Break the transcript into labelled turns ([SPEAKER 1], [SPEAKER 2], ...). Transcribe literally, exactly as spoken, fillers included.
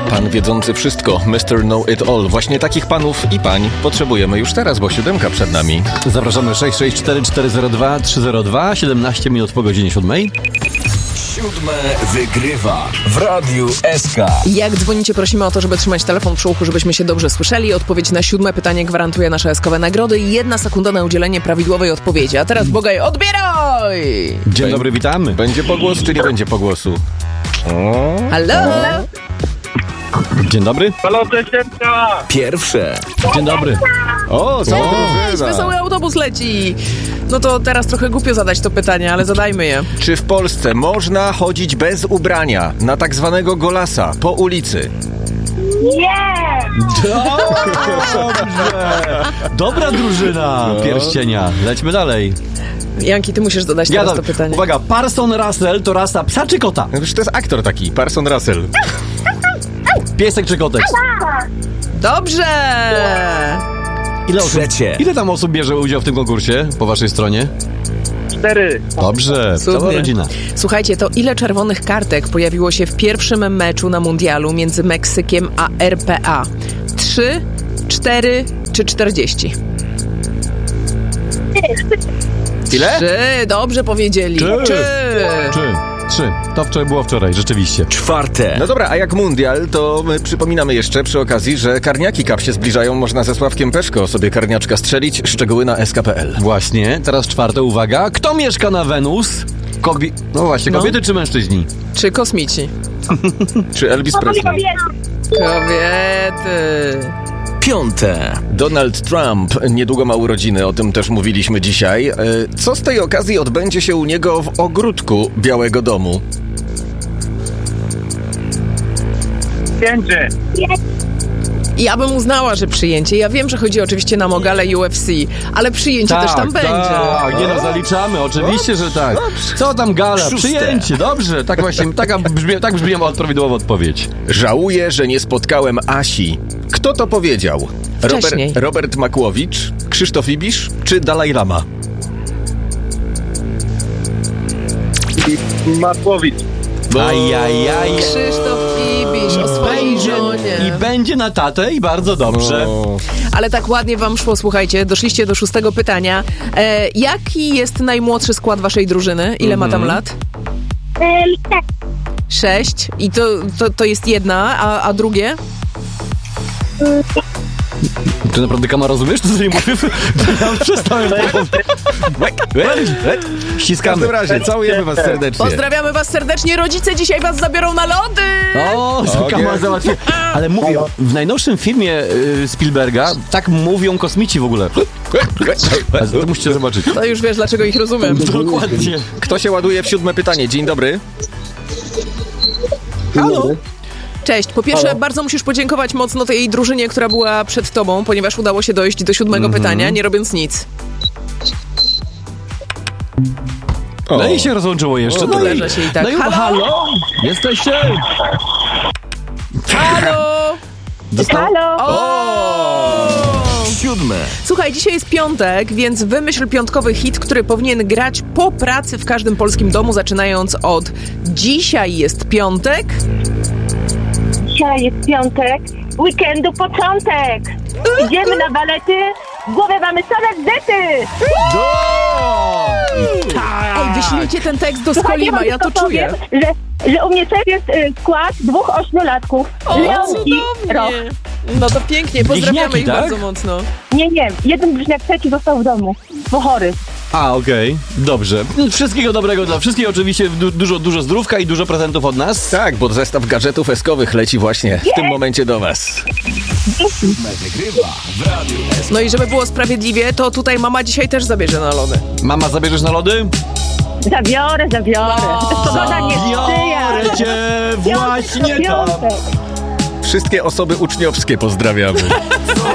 [SPEAKER 1] Pan wiedzący wszystko, mister Know It All. Właśnie takich panów i pań potrzebujemy już teraz, bo siódemka przed nami.
[SPEAKER 2] Zapraszamy sześć sześć cztery cztery zero dwa trzy zero dwa, siedemnaście minut po godzinie siódmej.
[SPEAKER 3] Siódme wygrywa w Radiu S K.
[SPEAKER 4] Jak dzwonicie, prosimy o to, żeby trzymać telefon przy uchu, żebyśmy się dobrze słyszeli. Odpowiedź na siódme pytanie gwarantuje nasze eskowe nagrody i jedna sekunda na udzielenie prawidłowej odpowiedzi. A teraz, Bogaj, odbieraj!
[SPEAKER 2] Dzień dobry, witamy.
[SPEAKER 1] Będzie pogłos, czy nie będzie pogłosu? O.
[SPEAKER 4] Halo?
[SPEAKER 2] Dzień dobry.
[SPEAKER 5] Halo, dziesiętka!
[SPEAKER 3] Pierwsze.
[SPEAKER 2] Dzień dobry.
[SPEAKER 1] O, co
[SPEAKER 4] Cześć, wesoły autobus leci! No to teraz trochę głupio zadać to pytanie, ale zadajmy je.
[SPEAKER 1] Czy w Polsce można chodzić bez ubrania na tak zwanego golasa po ulicy?
[SPEAKER 2] Dobrze. Dobra drużyna pierścienia. Lećmy dalej.
[SPEAKER 4] Janki, ty musisz zadać
[SPEAKER 2] Ja
[SPEAKER 4] teraz
[SPEAKER 2] do...
[SPEAKER 4] to pytanie.
[SPEAKER 2] Uwaga, Parson Russell to rasa psa czy kota?
[SPEAKER 1] Przecież to jest aktor taki, Parson Russell.
[SPEAKER 2] Piesek czy kotek?
[SPEAKER 4] Dobrze!
[SPEAKER 2] Ile osób,
[SPEAKER 3] Trzecie.
[SPEAKER 2] ile tam osób bierze udział w tym konkursie po waszej stronie?
[SPEAKER 5] Cztery.
[SPEAKER 2] Dobrze, cała
[SPEAKER 4] Cudnie.
[SPEAKER 2] rodzina.
[SPEAKER 4] Słuchajcie, to ile czerwonych kartek pojawiło się w pierwszym meczu na mundialu między Meksykiem a R P A? Trzy, cztery czy czterdzieści?
[SPEAKER 1] Ile?
[SPEAKER 4] Trzy, dobrze powiedzieli.
[SPEAKER 2] Trzy.
[SPEAKER 4] Trzy.
[SPEAKER 2] Trzy. Trzy. To wczoraj było wczoraj, rzeczywiście.
[SPEAKER 3] Czwarte.
[SPEAKER 1] No dobra, a jak mundial, to my przypominamy jeszcze przy okazji, że Karniaki Cup się zbliżają. Można ze Sławkiem Peszko sobie karniaczka strzelić. Szczegóły na S K kropka P L.
[SPEAKER 2] Właśnie, teraz czwarte, uwaga. Kto mieszka na Wenus? Kobi... No właśnie,
[SPEAKER 4] No.
[SPEAKER 2] kobiety czy mężczyźni?
[SPEAKER 4] Czy kosmici?
[SPEAKER 1] Czy Elvis Presley?
[SPEAKER 4] Kobiety.
[SPEAKER 3] Piąte.
[SPEAKER 1] Donald Trump niedługo ma urodziny, o tym też mówiliśmy dzisiaj. E, Co z tej okazji odbędzie się u niego w ogródku Białego Domu?
[SPEAKER 5] Pięcie.
[SPEAKER 4] Ja bym uznała, że przyjęcie. Ja wiem, że chodzi oczywiście na Mogale i U F C, ale przyjęcie też tam będzie.
[SPEAKER 2] Tak, nie no, zaliczamy, oczywiście, że tak. Co tam gala?
[SPEAKER 3] Szóste.
[SPEAKER 2] Przyjęcie, dobrze. Tak właśnie, taka brzmi, tak brzmiała prawidłowa odpowiedź.
[SPEAKER 1] Żałuję, że nie spotkałem Asi. Kto to powiedział?
[SPEAKER 4] Wcześniej.
[SPEAKER 1] Robert, Robert Makłowicz, Krzysztof Ibisz czy Dalaj Lama?
[SPEAKER 5] Markowicz.
[SPEAKER 2] Ajajaj.
[SPEAKER 4] Krzysztof Ibisz o swojej żonie.
[SPEAKER 2] I będzie na tatę i bardzo dobrze.
[SPEAKER 1] O,
[SPEAKER 4] Ale tak ładnie wam szło, słuchajcie, doszliście do szóstego pytania. E, jaki jest najmłodszy skład waszej drużyny? Ile ma tam lat? Sześć. I to, to, to jest jedna, a, a drugie?
[SPEAKER 2] Ty naprawdę, Kama, rozumiesz, to co nie mówię? Ja już przestałem.
[SPEAKER 1] w
[SPEAKER 2] Ściskamy.
[SPEAKER 1] każdym razie, całujemy was serdecznie.
[SPEAKER 4] Pozdrawiamy was serdecznie. Rodzice dzisiaj was zabiorą na lody!
[SPEAKER 2] O,
[SPEAKER 1] O,
[SPEAKER 2] Kama
[SPEAKER 1] nie.
[SPEAKER 2] załatwiła. Ale mówię, w najnowszym filmie y, Spielberga tak mówią kosmici w ogóle. Ale to musicie zobaczyć.
[SPEAKER 4] To już wiesz, dlaczego ich rozumiem.
[SPEAKER 2] Dokładnie.
[SPEAKER 1] Kto się ładuje w siódme pytanie? Dzień dobry.
[SPEAKER 4] Halo. Cześć. Po pierwsze, bardzo musisz podziękować mocno tej drużynie, która była przed tobą, ponieważ udało się dojść do siódmego pytania, nie robiąc nic.
[SPEAKER 1] O.
[SPEAKER 2] No i się rozłączyło jeszcze.
[SPEAKER 1] O,
[SPEAKER 2] No i,
[SPEAKER 4] Leżę się i tak.
[SPEAKER 2] no i
[SPEAKER 4] Halo?
[SPEAKER 2] halo? Jesteście?
[SPEAKER 4] Halo!
[SPEAKER 6] Halo!
[SPEAKER 4] O!
[SPEAKER 3] Siódme.
[SPEAKER 4] Słuchaj, dzisiaj jest piątek, więc wymyśl piątkowy hit, który powinien grać po pracy w każdym polskim domu, zaczynając od dzisiaj jest piątek.
[SPEAKER 6] Dzisiaj jest piątek, weekendu początek. Idziemy na balety, w głowie mamy same bzety.
[SPEAKER 4] Ej, wyślijcie ten tekst do
[SPEAKER 6] Słuchajcie,
[SPEAKER 4] Skolima,
[SPEAKER 6] wam
[SPEAKER 4] ja to
[SPEAKER 6] tylko
[SPEAKER 4] czuję.
[SPEAKER 6] powiem, że, że u mnie też jest y, skład dwóch ośmiolatków.
[SPEAKER 4] O,
[SPEAKER 6] Leonki, rok.
[SPEAKER 4] cudownie. No to pięknie, pozdrawiamy
[SPEAKER 2] Bliźniaki,
[SPEAKER 4] ich
[SPEAKER 2] tak?
[SPEAKER 4] bardzo mocno.
[SPEAKER 6] Nie, nie, jeden bliźniak trzeci został w domu, bo chory.
[SPEAKER 2] A, okej, dobrze. Wszystkiego dobrego dla wszystkich, oczywiście du- dużo, dużo zdrówka i dużo prezentów od nas.
[SPEAKER 1] Tak, bo zestaw gadżetów eskowych leci właśnie w tym momencie do was.
[SPEAKER 3] Wygrywa w Radiu S K.
[SPEAKER 4] No i żeby było sprawiedliwie, to tutaj mama dzisiaj też zabierze na lody.
[SPEAKER 2] Mama, zabierzesz na lody?
[SPEAKER 6] Zabiorę, zabiorę. Pogoda nie sprzyja.
[SPEAKER 2] Biorę cię właśnie tam.
[SPEAKER 6] Piątek.
[SPEAKER 1] Wszystkie osoby uczniowskie pozdrawiamy.